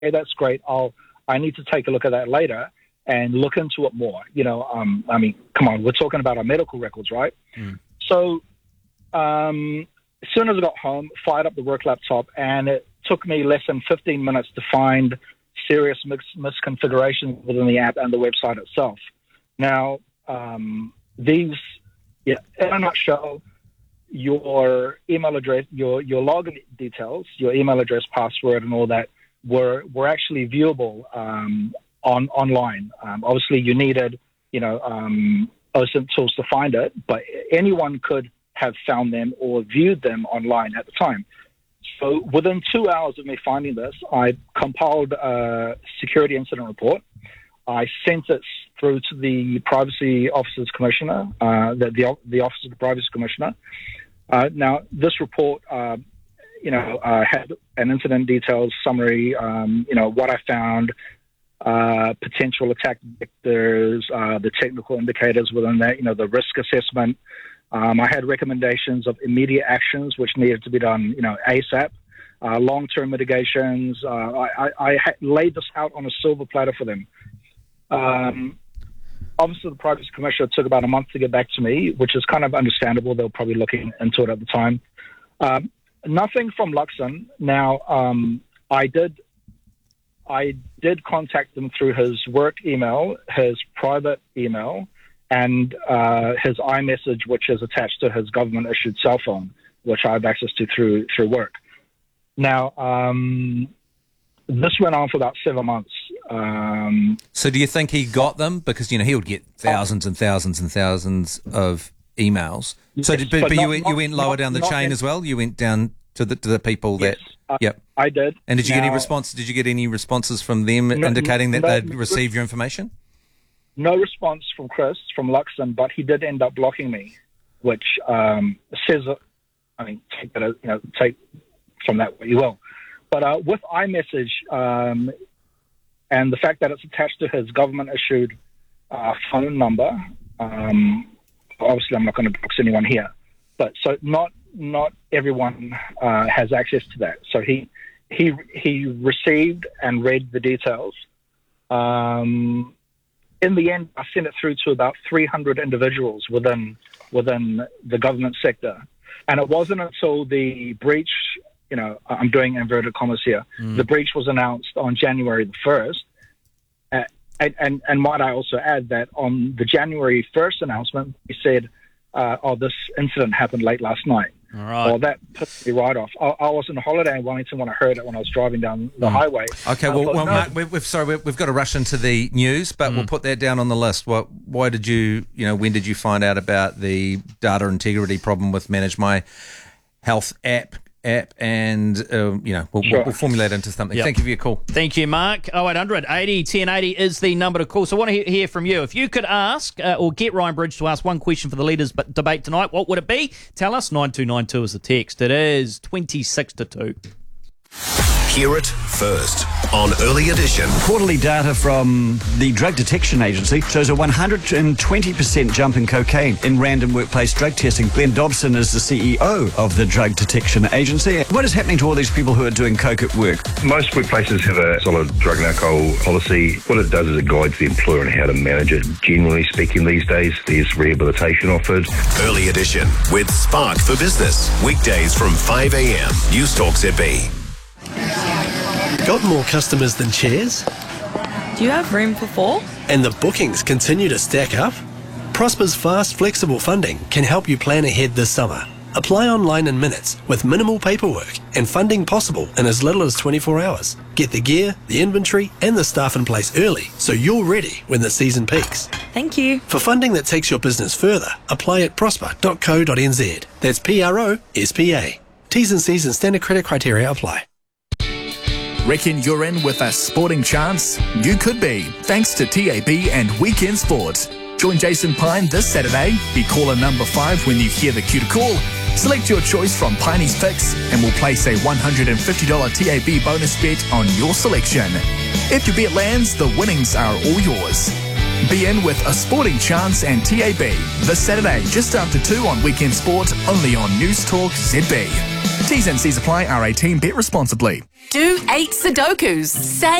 hey, that's great. I need to take a look at that later and look into it more. I mean, come on, we're talking about our medical records, right? So as soon as I got home, fired up the work laptop, and it took me less than 15 minutes to find serious misconfigurations within the app and the website itself. Now, in a nutshell, your email address, your login details, your email address, password, and all that were actually viewable online. Obviously, you needed, OSINT tools to find it, but anyone could have found them or viewed them online at the time. So within 2 hours of me finding this, I compiled a security incident report. I sent it through to the Privacy Officers Commissioner, the Office of the Privacy Commissioner. Now, this report, had an incident details summary, what I found, potential attack vectors, the technical indicators within that, the risk assessment. I had recommendations of immediate actions which needed to be done, ASAP, long-term mitigations. I laid this out on a silver platter for them. Obviously, the Privacy Commissioner took about a month to get back to me, which is kind of understandable. They were probably looking into it at the time. Nothing from Luxon. Now, I did contact him through his work email, his private email, and his iMessage, which is attached to his government-issued cell phone, which I have access to through work. Now, this went on for about 7 months. So do you think he got them? Because, he would get thousands and thousands and thousands of emails. So, yes, but you went lower down the chain as well? You went down to the people that... Yes, I did. And did you get any response? Did you get any responses from them indicating that they'd received your information? No response from Chris, from Luxon, but he did end up blocking me, which says, take that, take from that what you will. But with iMessage and the fact that it's attached to his government-issued phone number, obviously I'm not going to box anyone here, but so not everyone has access to that. So he received and read the details. In the end, I sent it through to about 300 individuals within the government sector. And it wasn't until the breach, I'm doing inverted commas here, the breach was announced on January the 1st. And might I also add that on the January 1st announcement, he said, this incident happened late last night. All right. Well, that put me right off. I was on holiday in Wellington when I heard it when I was driving down the highway. Okay, Mark, we've got to rush into the news, but we'll put that down on the list. Why did you, when did you find out about the data integrity problem with Manage My Health app, and we'll formulate into something. Yep. Thank you for your call. Thank you, Mark. 0800 80 1080 is the number to call. So I want to hear from you. If you could ask or get Ryan Bridge to ask one question for the leaders' debate tonight, what would it be? Tell us. 9292 is the text. It is 26 to 2. Hear it first on Early Edition. Quarterly data from the Drug Detection Agency shows a 120% jump in cocaine in random workplace drug testing. Glenn Dobson is the CEO of the Drug Detection Agency. What is happening to all these people who are doing coke at work? Most workplaces have a solid drug and alcohol policy. What it does is it guides the employer on how to manage it. Generally speaking, these days, there's rehabilitation offered. Early Edition with Spark for Business. Weekdays from 5 a.m. News Talk ZB. Got more customers than chairs? Do you have room for 4? And the bookings continue to stack up? Prosper's fast, flexible funding can help you plan ahead this summer. Apply online in minutes with minimal paperwork and funding possible in as little as 24 hours. Get the gear, the inventory and the staff in place early so you're ready when the season peaks. Thank you. For funding that takes your business further, apply at prosper.co.nz. That's PROSPA. T's and C's and standard credit criteria apply. Reckon you're in with a sporting chance? You could be, thanks to TAB and Weekend Sport. Join Jason Pine this Saturday. Be caller number 5 when you hear the cue to call. Select your choice from Piney's picks and we'll place a $150 TAB bonus bet on your selection. If your bet lands, the winnings are all yours. Be in with a sporting chance and TAB this Saturday just after 2 on Weekend Sport, only on News Talk ZB. T's and C's apply. R18. Bet responsibly. Do 8 Sudokus. Say